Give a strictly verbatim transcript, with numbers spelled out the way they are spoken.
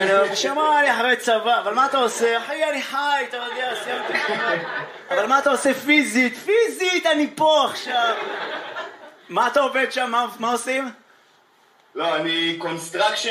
שמע, אני אחרי צבא, אבל מה אתה עושה? אחי, אני חי, אתה יודע, סיימתי. אבל מה אתה עושה פיזית? פיזית, אני פה עכשיו. מה אתה עובד שם? מה עושים? לא, אני קונסטרקשן